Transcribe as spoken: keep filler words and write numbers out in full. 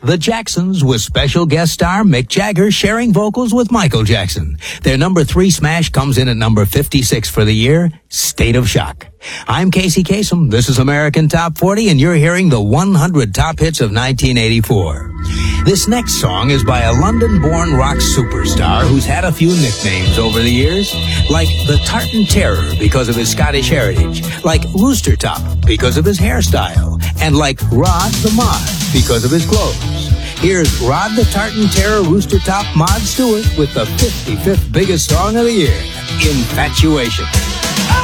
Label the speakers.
Speaker 1: The Jacksons with special guest star Mick Jagger sharing vocals with Michael Jackson. Their number three smash comes in at number fifty-six for the year, State of Shock. I'm Casey Kasem. This is American Top forty, and you're hearing the one hundred top hits of nineteen eighty-four. This next song is by a London-born rock superstar who's had a few nicknames over the years, like the Tartan Terror because of his Scottish heritage, like Rooster Top because of his hairstyle, and like Rod the Mod because of his clothes. Here's Rod the Tartan Terror Rooster Top Mod Stewart with the fifty-fifth biggest song of the year, Infatuation.